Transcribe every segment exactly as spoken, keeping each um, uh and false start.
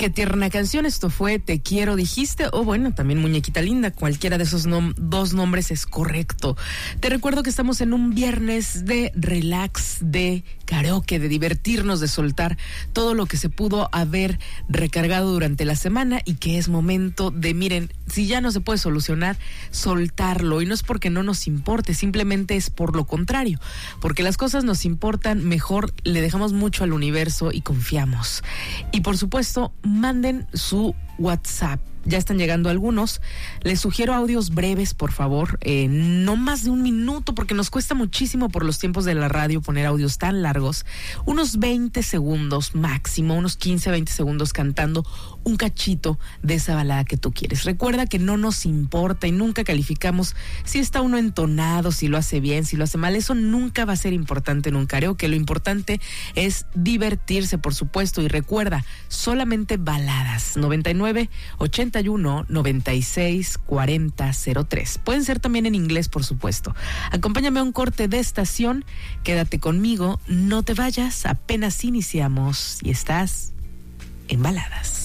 Qué tierna canción, esto fue Te Quiero Dijiste, o bueno, también Muñequita Linda, cualquiera de esos nom- dos nombres es correcto. Te recuerdo que estamos en un viernes de relax, de karaoke, de divertirnos, de soltar todo lo que se pudo haber recargado durante la semana y que es momento de, miren, si ya no se puede solucionar, soltarlo. Y no es porque no nos importe, simplemente es por lo contrario, porque las cosas nos importan, mejor le dejamos mucho al universo y confiamos. Y por supuesto, manden su WhatsApp. Ya están llegando algunos. Les sugiero audios breves, por favor, eh, no más de un minuto, porque nos cuesta muchísimo por los tiempos de la radio poner audios tan largos. Unos veinte segundos máximo, unos quince, veinte segundos cantando un cachito de esa balada que tú quieres. Recuerda que no nos importa y nunca calificamos si está uno entonado, si lo hace bien, si lo hace mal. Eso nunca va a ser importante en un karaoke. Lo importante es divertirse, por supuesto. Y recuerda, solamente baladas. noventa y nueve, ochenta y uno, noventa y seis, cuarenta, cero tres. Pueden ser también en inglés, por supuesto. Acompáñame a un corte de estación. Quédate conmigo. No te vayas. Apenas iniciamos y estás en baladas.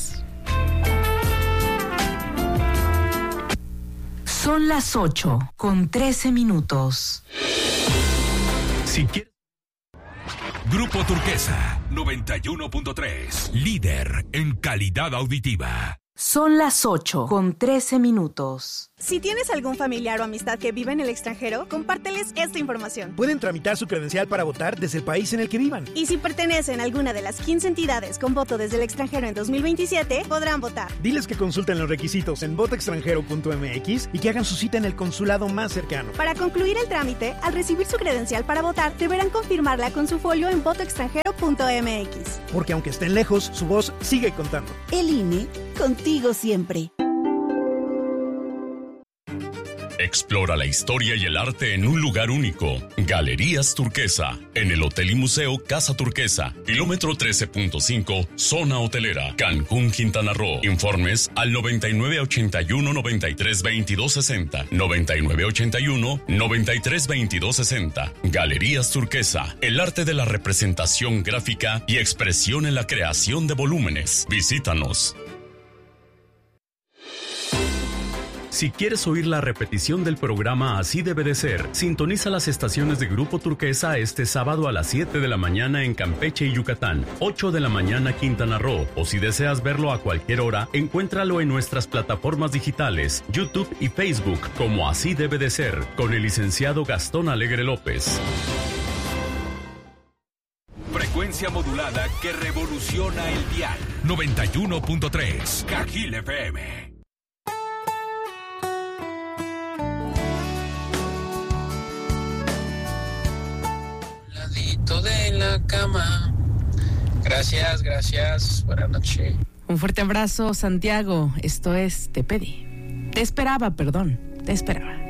Son las ocho con trece minutos. Si quieres... Grupo Turquesa noventa y uno punto tres, líder en calidad auditiva. Son las ocho con trece minutos. Si tienes algún familiar o amistad que vive en el extranjero, compárteles esta información. Pueden tramitar su credencial para votar desde el país en el que vivan. Y si pertenecen a alguna de las quince entidades con voto desde el extranjero en dos mil veintisiete, podrán votar. Diles que consulten los requisitos en voto extranjero punto m x y que hagan su cita en el consulado más cercano. Para concluir el trámite, al recibir su credencial para votar, deberán confirmarla con su folio en voto extranjero punto m x. Porque aunque estén lejos, su voz sigue contando. El I N E, contigo siempre. Explora la historia y el arte en un lugar único. Galerías Turquesa, en el Hotel y Museo Casa Turquesa, kilómetro trece punto cinco, zona hotelera, Cancún, Quintana Roo. Informes al noventa y nueve, ochenta y uno, noventa y tres, veintidós, sesenta, noventa y nueve, ochenta y uno, noventa y tres, veintidós, sesenta. Galerías Turquesa, el arte de la representación gráfica y expresión en la creación de volúmenes. Visítanos. Si quieres oír la repetición del programa Así Debe de Ser, sintoniza las estaciones de Grupo Turquesa este sábado a las siete de la mañana en Campeche y Yucatán, ocho de la mañana Quintana Roo, o si deseas verlo a cualquier hora, encuéntralo en nuestras plataformas digitales, YouTube y Facebook, como Así Debe de Ser, con el licenciado Gastón Alegre López. Frecuencia modulada que revoluciona el dial. noventa y uno punto tres, Cajil F M. De la cama. Gracias, gracias. Buenas noches. Un fuerte abrazo, Santiago. Esto es Te Pedí. Te esperaba, perdón. Te esperaba.